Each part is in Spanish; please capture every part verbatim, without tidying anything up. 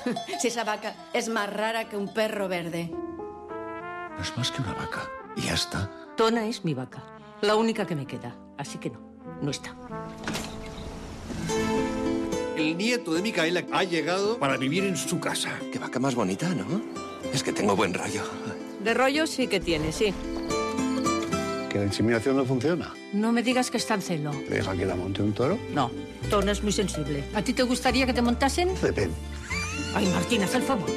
Si esa vaca es más rara que un perro verde. No es más que una vaca. Y ya está. Tona es mi vaca. La única que me queda. Así que no, no está. El nieto de Micaela ha llegado para vivir en su casa. Qué vaca más bonita, ¿no? Es que tengo buen rollo. De rollo sí que tiene, sí. ¿Que la inseminación no funciona? No me digas que está en celo. ¿Deja que la monte un toro? No, Tona es muy sensible. ¿A ti te gustaría que te montasen? Depende. Ay, Martín, haz el favor.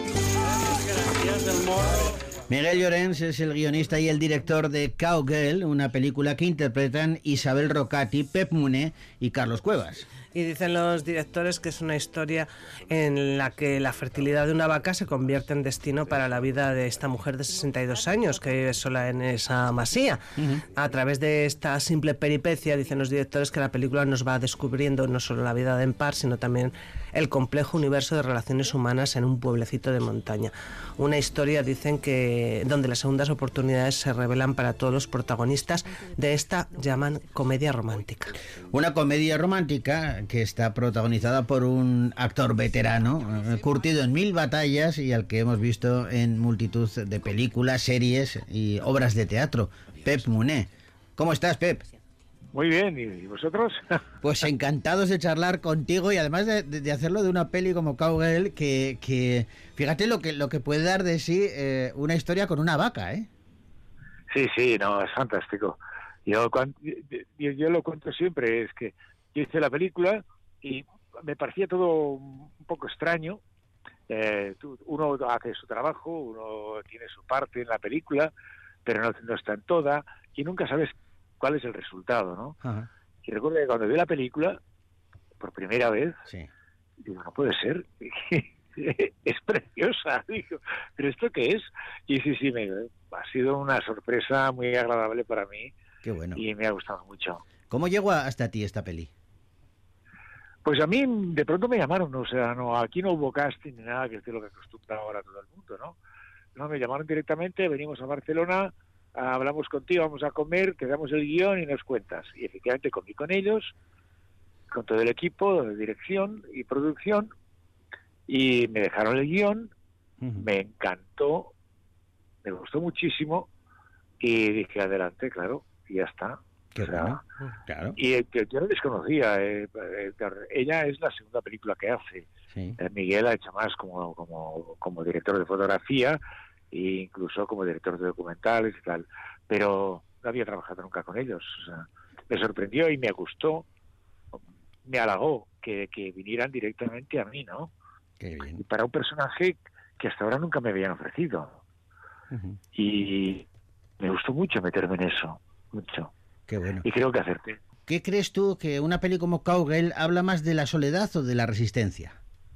Miguel Llorens es el guionista y el director de Cowgirl, una película que interpretan Isabel Rocati, Pep Muné y Carlos Cuevas. Y dicen los directores que es una historia en la que la fertilidad de una vaca se convierte en destino para la vida de esta mujer de sesenta y dos años que vive sola en esa masía. Uh-huh. A través de esta simple peripecia, dicen los directores, que la película nos va descubriendo no solo la vida de Empar, sino también el complejo universo de relaciones humanas en un pueblecito de montaña. Una historia, dicen, que donde las segundas oportunidades se revelan para todos los protagonistas de esta, llaman, comedia romántica. Una comedia romántica que está protagonizada por un actor veterano, curtido en mil batallas y al que hemos visto en multitud de películas, series y obras de teatro, Pep Muné. ¿Cómo estás, Pep? Muy bien, ¿y vosotros? Pues encantados de charlar contigo y además de, de hacerlo de una peli como Cowgirl, que, que fíjate lo que lo que puede dar de sí eh, una historia con una vaca, ¿eh? Sí, sí, no, es fantástico. Yo, cuando, yo, yo lo cuento siempre, es que yo hice la película y me parecía todo un poco extraño. Eh, tú, uno hace su trabajo, uno tiene su parte en la película, pero no, no está en toda y nunca sabes cuál es el resultado, ¿no? Ajá. Y recuerdo que cuando vi la película, por primera vez, sí. Digo, no puede ser, es preciosa, digo, ¿pero esto qué es? Y sí, sí, me, ha sido una sorpresa muy agradable para mí. Qué bueno. Y me ha gustado mucho. ¿Cómo llegó hasta ti esta peli? Pues a mí de pronto me llamaron, o sea, no, aquí no hubo casting ni nada, que es lo que acostumbra ahora todo el mundo, ¿no? No, me llamaron directamente, venimos a Barcelona, hablamos contigo, vamos a comer, te damos el guión y nos cuentas. Y efectivamente comí con ellos, con todo el equipo de dirección y producción, y me dejaron el guión, uh-huh. Me encantó, me gustó muchísimo, y dije, adelante, claro, y ya está. Qué o sea, bueno. Claro. Y eh, yo no desconocía, eh, eh, ella es la segunda película que hace. Sí. Eh, Miguel ha hecho más como, como, como director de fotografía e incluso como director de documentales y tal, pero no había trabajado nunca con ellos. O sea, me sorprendió y me gustó, me halagó que, que vinieran directamente a mí, ¿no? Qué bien. Y para un personaje que hasta ahora nunca me habían ofrecido. Uh-huh. Y me gustó mucho meterme en eso, mucho. Qué bueno. Y creo que acerté. ¿Qué crees tú que una peli como Cowgirl habla más de la soledad o de la resistencia?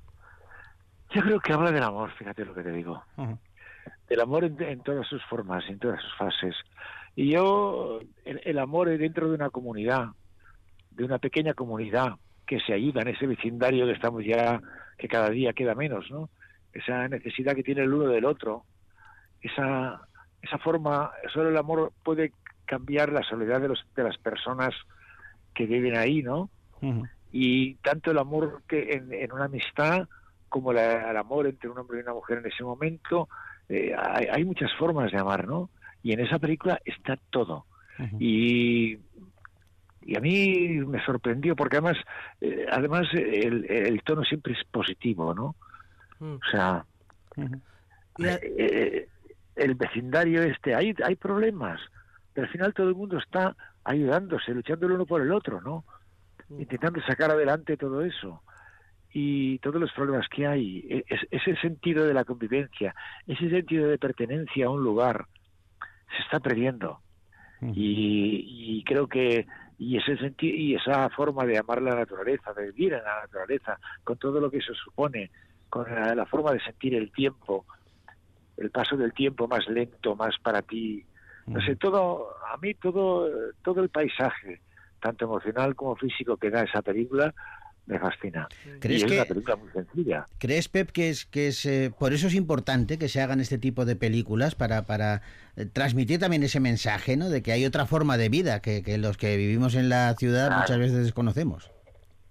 Yo creo que habla del amor, fíjate lo que te digo. Uh-huh. Del amor en, en todas sus formas, en todas sus fases. Y yo, el, el amor dentro de una comunidad, de una pequeña comunidad que se ayuda en ese vecindario que estamos ya, que cada día queda menos, ¿no? Esa necesidad que tiene el uno del otro, esa, esa forma, solo el amor puede cambiar la soledad de, los, de las personas que viven ahí, ¿no? Uh-huh. Y tanto el amor que en, en una amistad como la, el amor entre un hombre y una mujer en ese momento, eh, hay, hay muchas formas de amar, ¿no? Y en esa película está todo. Uh-huh. Y, y a mí me sorprendió, porque además eh, además el, el tono siempre es positivo, ¿no? Uh-huh. O sea, uh-huh. eh, eh, el vecindario este, hay, hay problemas, pero al final todo el mundo está ayudándose, luchando el uno por el otro, ¿no? Uh-huh. Intentando sacar adelante todo eso. Y todos los problemas que hay, es, ese sentido de la convivencia, ese sentido de pertenencia a un lugar, se está perdiendo. Uh-huh. Y, y creo que y ese sentido y esa forma de amar la naturaleza, de vivir en la naturaleza, con todo lo que eso supone, con la, la forma de sentir el tiempo, el paso del tiempo más lento, más para ti, uh-huh. No sé, todo, a mí todo, todo el paisaje, tanto emocional como físico que da esa película, me fascina. ¿Crees y es que, una película muy sencilla. ¿Crees, Pep, que es que es eh, por eso es importante que se hagan este tipo de películas para para eh, transmitir también ese mensaje, ¿no? De que hay otra forma de vida que, que los que vivimos en la ciudad claro. muchas veces desconocemos?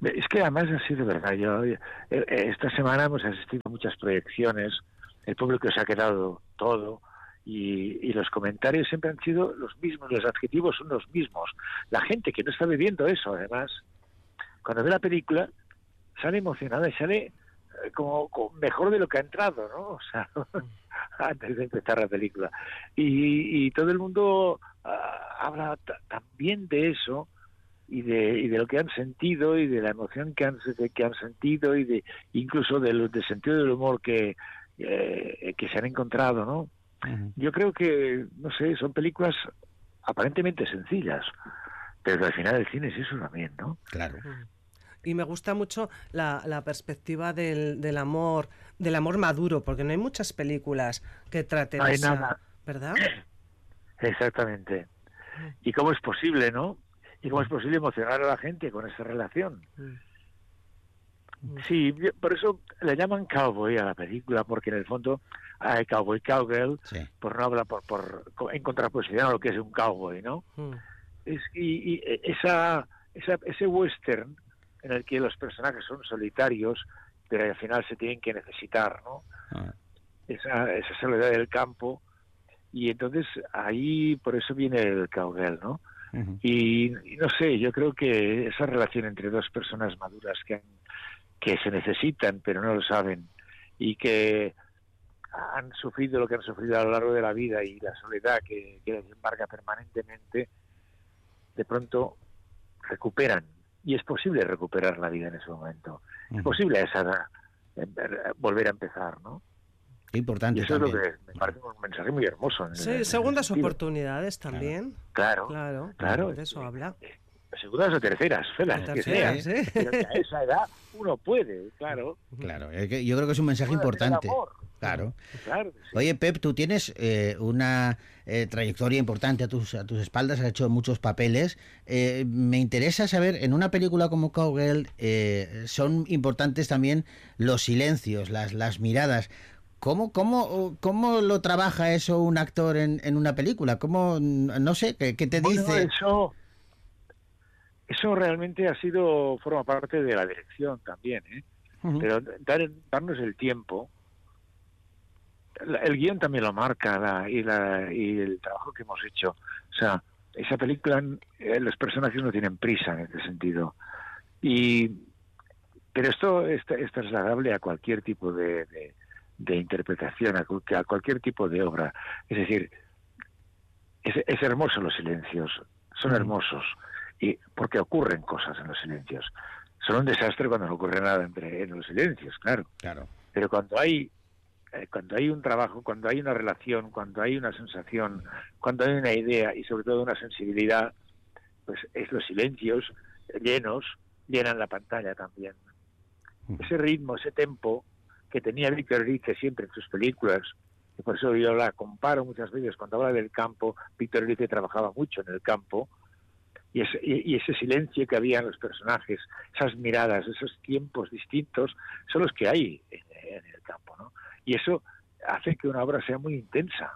Es que además ha sido verdad. Yo, eh, esta semana hemos asistido a muchas proyecciones, el público se ha quedado todo y, y los comentarios siempre han sido los mismos, los adjetivos son los mismos. La gente que no está viviendo eso, además, cuando ve la película, sale emocionada y sale eh, como, como mejor de lo que ha entrado, ¿no? O sea, antes de empezar la película. Y, y todo el mundo uh, habla también de eso, y de y de lo que han sentido y de la emoción que han que han sentido y de incluso del, del sentido del humor que eh, que se han encontrado, ¿no? Uh-huh. Yo creo que, no sé, son películas aparentemente sencillas, pero al final el cine es eso también, ¿no? Claro. Y me gusta mucho la, la perspectiva del, del amor, del amor maduro, porque no hay muchas películas que traten no hay esa, nada. ¿verdad? Exactamente. ¿Y cómo es posible, no? ¿Y cómo es posible emocionar a la gente con esa relación? Sí, por eso le llaman cowboy a la película, porque en el fondo hay cowboy, cowgirl, sí. por no hablar por, por en contraposición a lo que es un cowboy, ¿no? Mm. Es, y, y esa, esa ese western en el que los personajes son solitarios, pero al final se tienen que necesitar, ¿no? Ah. Esa, esa soledad del campo, y entonces ahí por eso viene el cowgirl, ¿no? Uh-huh. Y, y no sé, yo creo que esa relación entre dos personas maduras que han, que se necesitan pero no lo saben y que han sufrido lo que han sufrido a lo largo de la vida y la soledad que, que les embarga permanentemente, de pronto recuperan, y es posible recuperar la vida en ese momento. Uh-huh. Es posible a esa edad volver a empezar, ¿no? Importante. Y eso también. es lo que me parece un mensaje muy hermoso. En sí, el, en segundas oportunidades también. Claro, claro, claro. De eso habla. Segundas o terceras, las que sean. ¿sí? Pero que a esa edad uno puede, claro. Claro, es que yo creo que es un mensaje importante. Claro. claro sí. Oye, Pep, tú tienes eh, una eh, trayectoria importante a tus, a tus espaldas, has hecho muchos papeles. Eh, me interesa saber, en una película como Cowgirl, eh, son importantes también los silencios, las, las miradas. ¿Cómo, cómo, ¿Cómo lo trabaja eso un actor en, en una película? ¿Cómo, no sé, qué, qué te bueno, dice? Eso, eso realmente ha sido, forma parte de la dirección también, ¿eh? Uh-huh. Pero dar, darnos el tiempo, el guión también lo marca la, y, la, y el trabajo que hemos hecho. O sea, esa película, eh, los personajes no tienen prisa en ese sentido. Y, pero esto es, es trasladable a cualquier tipo de... de de interpretación, a, a cualquier tipo de obra. Es decir, es, es hermoso los silencios, son mm. hermosos, y porque ocurren cosas en los silencios. Son un desastre cuando no ocurre nada entre en los silencios, claro. Claro. Pero cuando hay eh, cuando hay un trabajo, cuando hay una relación, cuando hay una sensación, cuando hay una idea y sobre todo una sensibilidad, pues es los silencios llenos llenan la pantalla también. Mm. Ese ritmo, ese tempo que tenía Víctor Erice siempre en sus películas, y por eso yo la comparo muchas veces cuando habla del campo. Víctor Erice trabajaba mucho en el campo, y ese, y, y ese silencio que había en los personajes, esas miradas, esos tiempos distintos, son los que hay en, en el campo, ¿no? Y eso hace que una obra sea muy intensa.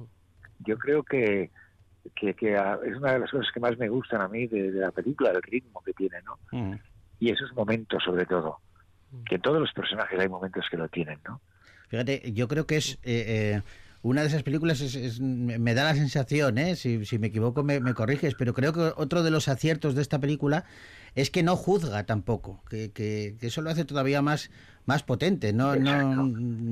Yo creo que, que, que es una de las cosas que más me gustan a mí de, de la película, el ritmo que tiene, ¿no? Mm. Y esos momentos, sobre todo. Que en todos los personajes hay momentos que lo tienen, ¿no? Fíjate, yo creo que es eh, eh, una de esas películas, es, es, me da la sensación, ¿eh? si, si me equivoco me, me corriges, pero creo que otro de los aciertos de esta película es que no juzga tampoco, que, que, que eso lo hace todavía más, más potente, no, no,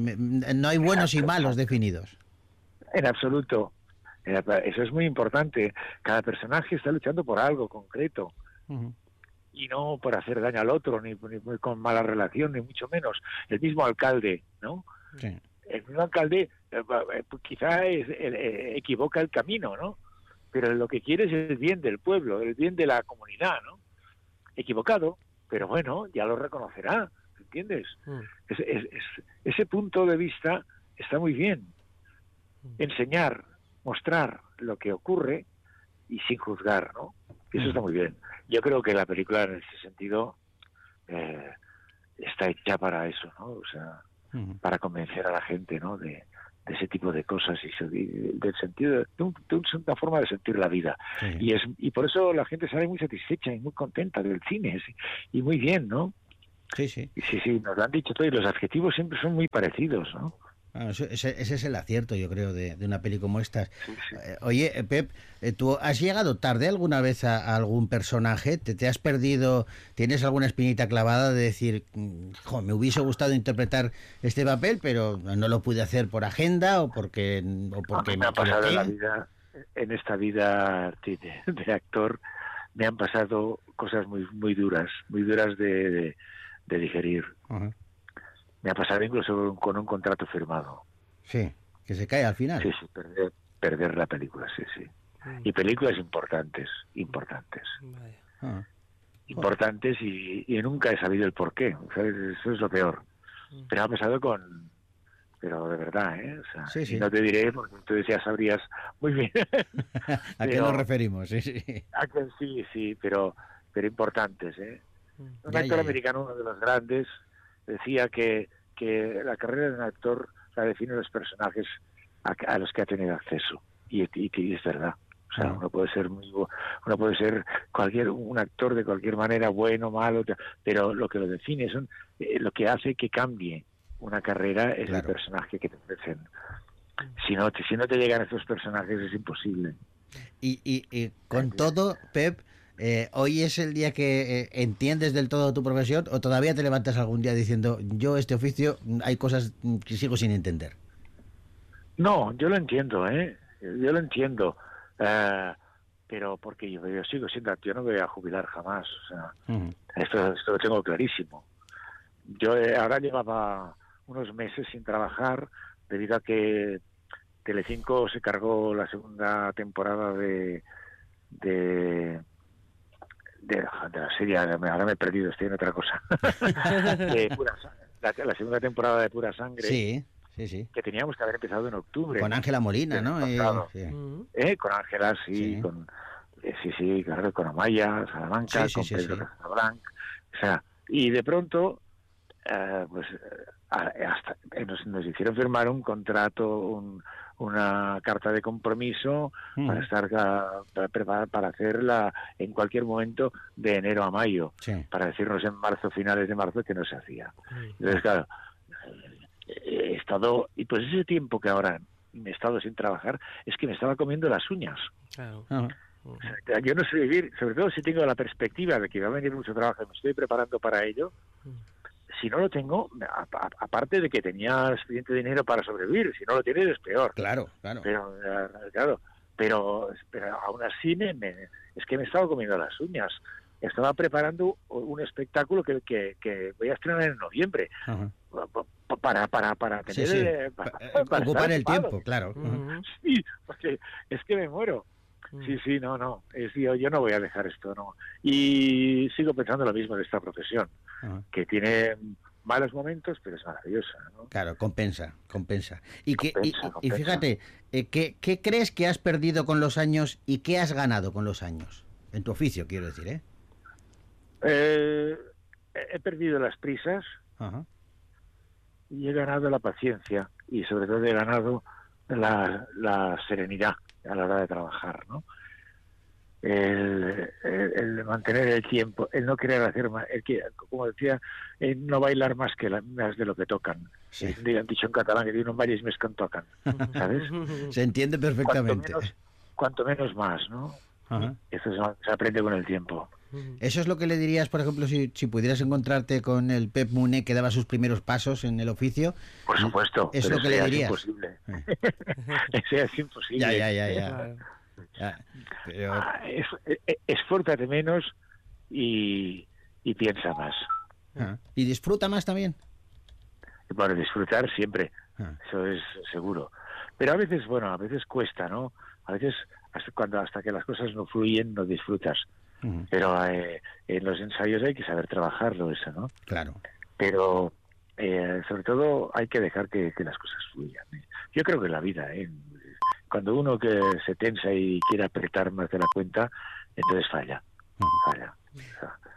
no hay buenos y malos definidos. En absoluto, eso es muy importante. Cada personaje está luchando por algo concreto. Uh-huh. Y no por hacer daño al otro, ni, ni con mala relación, ni mucho menos. El mismo alcalde, ¿no? Sí. El mismo alcalde eh, quizá es, eh, equivoca el camino, ¿no? Pero lo que quiere es el bien del pueblo, el bien de la comunidad, ¿no? Equivocado, pero bueno, ya lo reconocerá, ¿entiendes? Mm. Es, es, es, ese punto de vista está muy bien. Enseñar, mostrar lo que ocurre y sin juzgar, ¿no? Eso mm. está muy bien. Yo creo que la película en ese sentido eh, está hecha para eso, ¿no? O sea, uh-huh. para convencer a la gente, ¿no? De, de ese tipo de cosas y, y del sentido, de, un, de una forma de sentir la vida. Sí. Y es y por eso la gente sale muy satisfecha y muy contenta del cine, sí, y muy bien, ¿no? Sí, sí. Sí, sí, nos lo han dicho todo y los adjetivos siempre son muy parecidos, ¿no? Bueno, ese, ese es el acierto, yo creo, de, de una peli como esta. Sí, sí. Eh, oye, Pep, ¿tú has llegado tarde alguna vez a, a algún personaje? ¿Te, ¿Te has perdido? ¿Tienes alguna espinita clavada de decir, jo, me hubiese gustado interpretar este papel, pero no lo pude hacer por agenda o porque, o porque a mí me ha pasado en la vida, en esta vida de, de actor, me han pasado cosas muy muy duras, muy duras de, de, de digerir. Uh-huh. Me ha pasado incluso con un contrato firmado. Sí, que se cae al final. Sí, sí, perder, perder la película, sí, sí. Mm. Y películas importantes, importantes. Ah. Importantes y, y nunca he sabido el porqué. ¿Sabes? Eso es lo peor. Mm. Pero ha pasado con... Pero de verdad, ¿eh? O sea, sí, sí. No te diré porque tú ya sabrías muy bien. ¿A pero, qué nos referimos? Sí, sí. A que, sí, sí, pero, pero importantes, ¿eh? Mm. Un ya, actor ya, americano, uno de los grandes, decía que, que la carrera de un actor la define los personajes a, a los que ha tenido acceso. Y, y, y es verdad. O sea, uno puede ser muy, uno puede ser cualquier un actor de cualquier manera, bueno, malo, pero lo que lo define son eh, lo que hace que cambie una carrera es claro. El personaje que te ofrecen. Si no, te, si no te llegan estos personajes es imposible. Y, y, y con todo, Pep, eh, ¿hoy es el día que eh, entiendes del todo tu profesión o todavía te levantas algún día diciendo yo este oficio hay cosas que sigo sin entender? No, yo lo entiendo, ¿eh? Yo lo entiendo. Uh, pero porque yo, yo sigo siendo actor, yo no me voy a jubilar jamás. O sea, uh-huh. esto, esto lo tengo clarísimo. Yo eh, ahora llevaba unos meses sin trabajar debido a que Telecinco se cargó la segunda temporada de de, de, de la serie, ahora me he perdido, estoy en otra cosa. de pura, la, la segunda temporada de Pura Sangre. Sí. Sí, sí. Que teníamos que haber empezado en octubre. Con Ángela Molina, ¿no? Eh, sí. eh, con Ángela, sí, sí. Con, eh, sí, sí, claro, con Amaya, Salamanca, sí, sí, con sí, Pedro sí. Blanc. O sea, y de pronto, eh, pues, hasta nos, nos hicieron firmar un contrato, un, una carta de compromiso mm. para estar para preparar para hacerla en cualquier momento de enero a mayo, sí. para decirnos en marzo, finales de marzo, que no se hacía. Mm. Entonces, claro, he estado, y pues ese tiempo que ahora me he estado sin trabajar, es que me estaba comiendo las uñas. Claro. Uh-huh. O sea, yo no sé vivir, sobre todo si tengo la perspectiva de que va a venir mucho trabajo y me estoy preparando para ello. Uh-huh. Si no lo tengo, a, a, aparte de que tenía suficiente dinero para sobrevivir, si no lo tienes es peor. Claro, claro. Pero, claro, pero, pero aún así me, me, es que me estaba comiendo las uñas. Estaba preparando un espectáculo que, que, que voy a estrenar en noviembre. Uh-huh. Para, para, para tener... Sí, sí. Eh, para, para ocupar el tiempo, claro. Uh-huh. Sí, porque es que me muero. Uh-huh. Sí, sí, no, no. Es, yo, yo no voy a dejar esto, no. Y sigo pensando lo mismo de esta profesión, uh-huh. que tiene malos momentos, pero es maravillosa, ¿no? Claro, compensa, compensa. Y, compensa, que, y, compensa. y fíjate, eh, ¿qué, ¿qué crees que has perdido con los años y qué has ganado con los años? En tu oficio, quiero decir, ¿eh? eh he perdido las prisas. Ajá. Uh-huh. Y he ganado la paciencia y sobre todo he ganado la, la serenidad a la hora de trabajar, ¿no? El, el, el mantener el tiempo, el no querer hacer más, el que, como decía, el no bailar más que la, más de lo que tocan. Sí. Han dicho en catalán que no bailes más que tocan, ¿sabes? Se entiende perfectamente. Cuanto menos, cuanto menos más, ¿no? Uh-huh. Eso se, se aprende con el tiempo. ¿Eso es lo que le dirías, por ejemplo, si, si pudieras encontrarte con el Pep Muné que daba sus primeros pasos en el oficio? Por supuesto. ¿Es lo que le dirías? Es imposible. Ese es imposible. Ya, ya, ya. ya. ya pero... ah, es, es, esfuérzate menos y, y piensa más. Ah. ¿Y disfruta más también? Bueno, disfrutar siempre, ah. eso es seguro. Pero a veces, bueno, a veces cuesta, ¿no? A veces, hasta, cuando, hasta que las cosas no fluyen, no disfrutas. Uh-huh. Pero eh, en los ensayos hay que saber trabajarlo eso, ¿no? Claro. Pero eh, sobre todo hay que dejar que, que las cosas fluyan. Yo creo que en la vida, ¿eh? Cuando uno que se tensa y quiere apretar más de la cuenta, entonces falla. Uh-huh. Falla. O sea,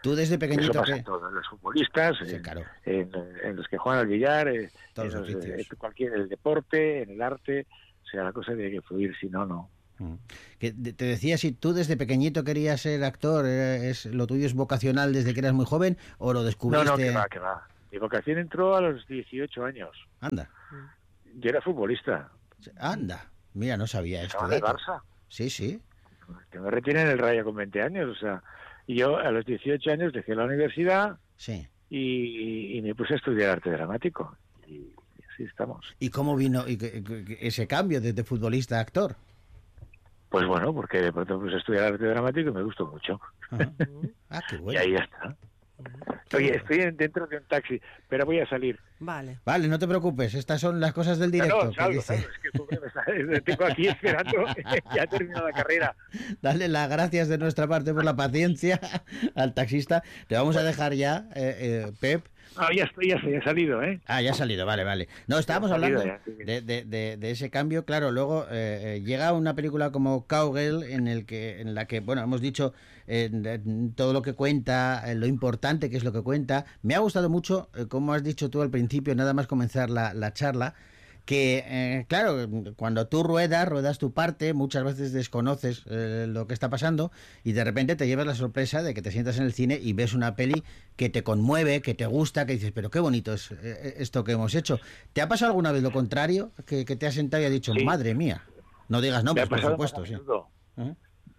Tú desde pequeñito... Eso pasa que... en todos, en los futbolistas, sí, en, claro. en, en los que juegan al billar, en, Todos en los los, oficios. en cualquier el deporte, en el arte, o sea, la cosa tiene que fluir, si no, no. Que te decía, si tú desde pequeñito querías ser actor, ¿es lo tuyo es vocacional desde que eras muy joven o lo descubriste? No, no, que va, que va. Mi vocación entró a los dieciocho años. Anda. Yo era futbolista. Anda. Mira, no sabía esto. Estaba en el Barça. Sí, sí. Que me retiré en el Rayo con veinte años, o sea, y yo a los dieciocho años dejé la universidad sí. y, y me puse a estudiar arte dramático. Y así estamos. ¿Y cómo vino ese cambio desde futbolista a actor? Pues bueno, porque de pronto puse a estudiar arte dramático y me gustó mucho. Ajá. Ah, qué bueno. Y ahí ya está. Oye, estoy dentro de un taxi, pero voy a salir. Vale. Vale, no te preocupes, estas son las cosas del directo. No, no, salgo, que dice. salgo, es que pobre, me está- tengo aquí esperando, ya he terminado la carrera. Dale las gracias de nuestra parte por la paciencia al taxista. Te vamos a dejar ya, eh, eh, Pep. Ah, ya estoy, ya estoy, ya he salido, ¿eh? Ah, ya ha salido, vale, vale. No, estábamos Ya ha salido, hablando ya, sí. de, de, de, de ese cambio, claro, luego eh, eh, llega una película como Cowgirl en el que en la que, bueno, hemos dicho eh, de- todo lo que cuenta, eh, lo importante que es lo que cuenta. Me ha gustado mucho, eh, como has dicho tú al principio, nada más comenzar la, la charla, que, eh, claro, cuando tú ruedas, ruedas tu parte, muchas veces desconoces eh, lo que está pasando y de repente te llevas la sorpresa de que te sientas en el cine y ves una peli que te conmueve, que te gusta, que dices, pero qué bonito es eh, esto que hemos hecho. ¿Te ha pasado alguna vez lo contrario? Que, que te has sentado y has dicho, Sí. madre mía. No digas Me nombres, ha por pasado supuesto, más a sí. menudo. ¿Eh?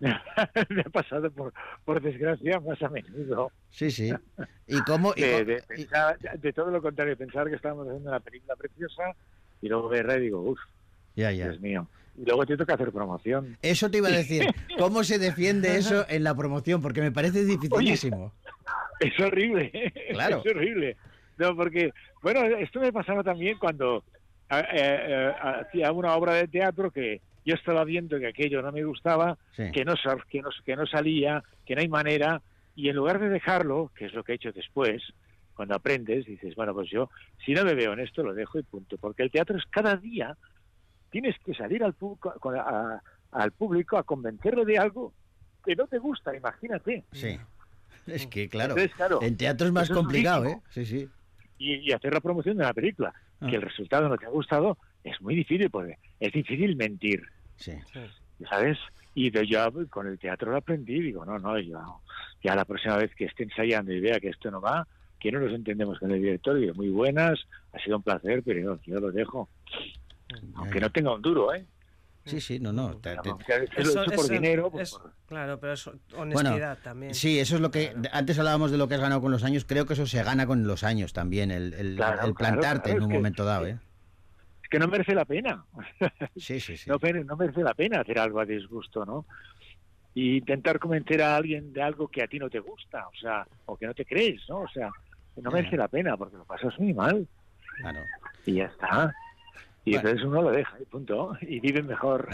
Me ha pasado, por, por desgracia, más a menudo. Sí, sí. ¿Y cómo? y De, cómo- de, y- pensar- de todo lo contrario, pensar que estábamos haciendo una película preciosa y luego verla y digo, uff, ya, ya. Dios mío. Y luego te toca hacer promoción. Eso te iba a decir. ¿Cómo se defiende eso en la promoción? Porque me parece dificilísimo. Es horrible, Claro. es horrible. No, porque, bueno, esto me pasaba también cuando eh, eh, hacía una obra de teatro que yo estaba viendo que aquello no me gustaba, Sí. que, no, sal- que, no, que no salía, que no hay manera, y en lugar de dejarlo, que es lo que he hecho después, cuando aprendes, dices, bueno, pues yo, si no me veo en esto, lo dejo y punto. Porque el teatro es cada día, tienes que salir al, pu- con- a- al público a convencerlo de algo que no te gusta, imagínate. Sí. Es que, claro, Entonces, claro, en teatro es más eso es complicado, ¿eh? durísimo. Sí, sí. Y, y hacer la promoción de una película, Ah. que el resultado no te ha gustado, es muy difícil, porque es difícil mentir, Sí. ¿sabes? Y de yo con el teatro lo aprendí, digo, no, no, yo ya la próxima vez que esté ensayando y vea que esto no va, que no nos entendemos con el director, digo, muy buenas, ha sido un placer, pero yo, yo lo dejo. Aunque no tenga un duro, ¿eh? Sí, sí, no, no. te- te- Porque a veces lo he hecho por dinero. pues, es- por- Claro, pero es Bueno, honestidad también. sí, eso es lo que... Antes hablábamos de lo que has ganado con los años, creo que eso se gana con los años también, el, el, Claro, el claro, plantarte claro, en un es que- momento dado, ¿eh? Es que no merece la pena. Sí, sí, sí. No, mere- no merece la pena hacer algo a disgusto, ¿no? Y intentar convencer a alguien de algo que a ti no te gusta, o sea, o que no te crees, ¿no? O sea, no Ya. merece la pena porque lo pasas muy mal Claro. y ya está. Y Bueno. entonces uno lo deja y punto, y vive mejor.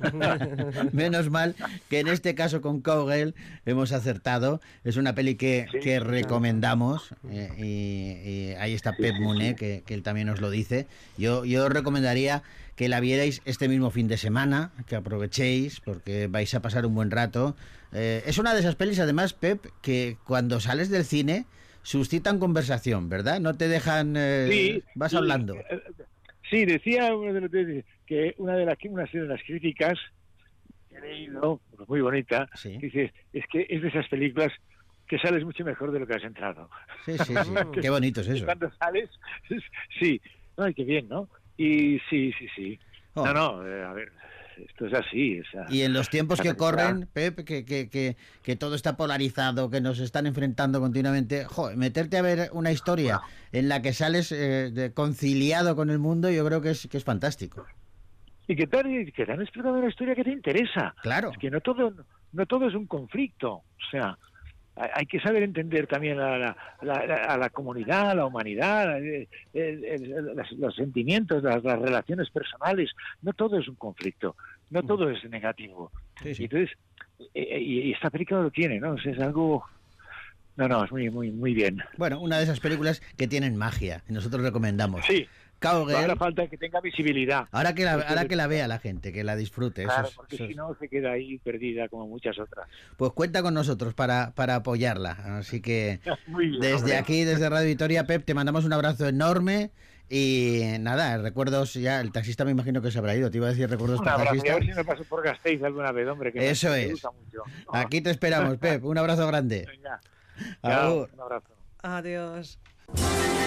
Menos mal que en este caso con Cowgirl hemos acertado. Es una peli que, Sí, que claro. recomendamos eh, y, y ahí está Pep sí, Muné, sí. que, que él también os lo dice. Yo, yo os recomendaría que la vierais este mismo fin de semana, que aprovechéis porque vais a pasar un buen rato. Eh, es una de esas pelis, además, Pep, que cuando sales del cine suscitan conversación, ¿verdad? No te dejan... eh, Sí, vas sí, hablando. eh, Sí, decía uno de los que una de las una de las críticas que he leído, muy bonita, Sí. dice, es que es de esas películas que sales mucho mejor de lo que has entrado. Sí, sí, sí. Qué bonito es eso. Cuando sales, sí, ay, qué bien, ¿no? Y sí, sí, sí. Oh. No, no, eh, a ver, esto es así. O sea, Y en los tiempos que esa corren, Pep, que, que, que, que todo está polarizado, que nos están enfrentando continuamente, joder, meterte a ver una historia en la que sales eh, de- conciliado con el mundo, yo creo que es, que es fantástico. Y que te, que te han explicado una historia que te interesa. Claro. Es que no todo, no todo es un conflicto. O sea, hay hay que saber entender también a la, la- la- a la comunidad, a la humanidad, eh, el- el- las- los sentimientos, las, las relaciones personales. No todo es un conflicto, no todo es negativo. Sí, sí. Y entonces, eh, y, y esta película lo tiene, ¿no? O sea, es algo... No, no, es muy, muy, muy bien. Bueno, una de esas películas que tienen magia, y nosotros recomendamos. Sí. Cowgirl. Ahora falta que tenga visibilidad. Ahora que la, ahora que la vea la gente, que la disfrute. Claro, eso es, porque eso si es. no se queda ahí perdida como muchas otras. Pues cuenta con nosotros para, para apoyarla. Así que Muy bien, desde hombre. aquí, desde Radio Vitoria, Pep, te mandamos un abrazo enorme. Y nada, recuerdos ya, el taxista me imagino que se habrá ido. Te iba a decir recuerdos Un para abrazo, y a taxista. ver si me paso por Gasteiz alguna vez, hombre. Que me- Eso me es. gusta mucho. Aquí te esperamos, Pep. Un abrazo grande. Venga. Agur. Chao, un abrazo. Adiós.